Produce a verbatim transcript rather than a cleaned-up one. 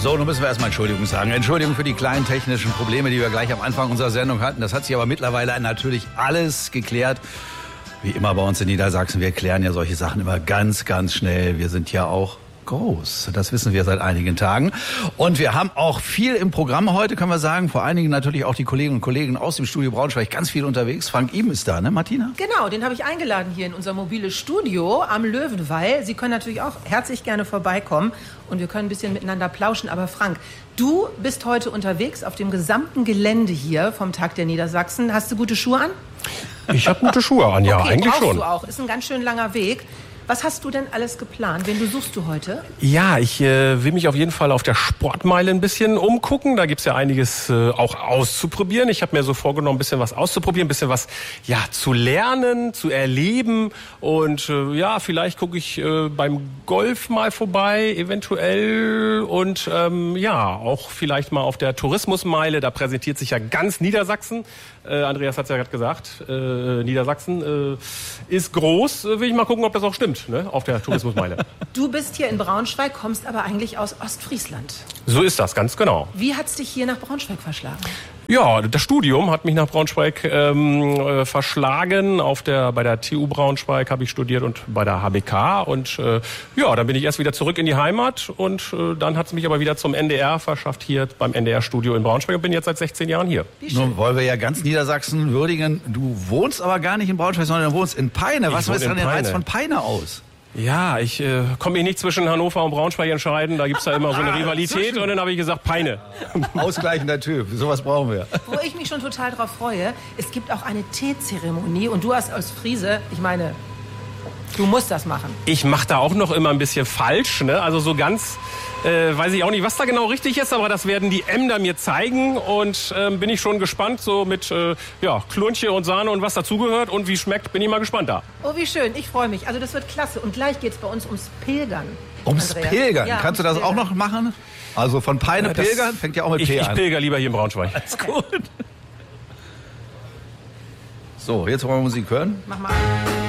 So, nun müssen wir erstmal Entschuldigung sagen. Entschuldigung für die kleinen technischen Probleme, die wir gleich am Anfang unserer Sendung hatten. Das hat sich aber mittlerweile natürlich alles geklärt. Wie immer bei uns in Niedersachsen, wir klären ja solche Sachen immer ganz, ganz schnell. Wir sind ja auch groß. Das wissen wir seit einigen Tagen. Und wir haben auch viel im Programm heute, können wir sagen. Vor allen Dingen natürlich auch die Kolleginnen und Kollegen aus dem Studio Braunschweig. Ganz viel unterwegs. Frank Ihm ist da, ne, Martina? Genau, den habe ich eingeladen hier in unser mobiles Studio am Löwenwall. Sie können natürlich auch herzlich gerne vorbeikommen und wir können ein bisschen miteinander plauschen. Aber Frank, du bist heute unterwegs auf dem gesamten Gelände hier vom Tag der Niedersachsen. Hast du gute Schuhe an? Ich habe gute Schuhe an, ja, okay, eigentlich brauchst schon. Du auch. Ist ein ganz schön langer Weg. Was hast du denn alles geplant? Wen besuchst du heute? Ja, ich äh, will mich auf jeden Fall auf der Sportmeile ein bisschen umgucken. Da gibt's ja einiges äh, auch auszuprobieren. Ich habe mir so vorgenommen, ein bisschen was auszuprobieren, ein bisschen was ja zu lernen, zu erleben. Und äh, ja, vielleicht gucke ich äh, beim Golf mal vorbei, eventuell. Und ähm, ja, auch vielleicht mal auf der Tourismusmeile. Da präsentiert sich ja ganz Niedersachsen. Äh, Andreas hat's ja gerade gesagt. Äh, Niedersachsen äh, ist groß. Äh, will ich mal gucken, ob das auch stimmt. Ne, auf der Tourismusmeile. Du bist hier in Braunschweig, kommst aber eigentlich aus Ostfriesland. So ist das, ganz genau. Wie hat's dich hier nach Braunschweig verschlagen? Ja, das Studium hat mich nach Braunschweig ähm, äh, verschlagen. Auf der, bei der T U Braunschweig habe ich studiert und bei der H B K. Und äh, ja, dann bin ich erst wieder zurück in die Heimat. Und äh, dann hat es mich aber wieder zum N D R verschafft, hier beim N D R-Studio in Braunschweig. Und bin jetzt seit sechzehn Jahren hier. Nun wollen wir ja ganz Niedersachsen würdigen. Du wohnst aber gar nicht in Braunschweig, sondern du wohnst in Peine. Was ist denn der Reiz von Peine aus? Ja, ich äh, komme mich nicht zwischen Hannover und Braunschweig entscheiden. Da gibt's da immer so eine Rivalität. Und dann habe ich gesagt, Peine. Ausgleichender Typ. Sowas brauchen wir. Wo ich mich schon total drauf freue, es gibt auch eine Teezeremonie. Und du hast als Friese, ich meine, du musst das machen. Ich mache da auch noch immer ein bisschen falsch. Ne? Also so ganz... Äh, weiß ich auch nicht, was da genau richtig ist, aber das werden die Ämter mir zeigen und ähm, bin ich schon gespannt, so mit äh, ja, Klunche und Sahne und was dazugehört und wie schmeckt, bin ich mal gespannt da. Oh, wie schön, ich freue mich. Also das wird klasse und gleich geht's bei uns ums Pilgern. Ums Andreas. Pilgern? Ja, Kannst du das Pilgern. auch noch machen? Also von Peine Ja, das- pilgern fängt ja auch mit Ich, P ich an. pilger lieber hier in Braunschweig. Alles gut. So, jetzt wollen wir Musik hören. Mach mal an.